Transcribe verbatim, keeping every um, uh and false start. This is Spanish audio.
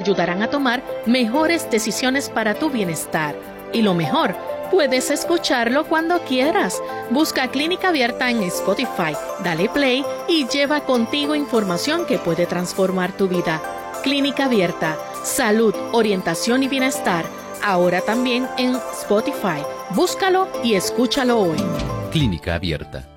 ayudarán a tomar mejores decisiones para tu bienestar. Y lo mejor, puedes escucharlo cuando quieras. Busca Clínica Abierta en Spotify, dale play y lleva contigo información que puede transformar tu vida. Clínica Abierta, salud, orientación y bienestar. Ahora también en Spotify. Búscalo y escúchalo hoy. Clínica Abierta.